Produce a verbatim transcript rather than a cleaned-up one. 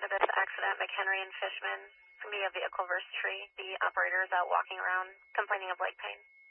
for this accident, McHenry and Fishman. It's going to be a vehicle versus tree. The operator is out walking around complaining of leg pain.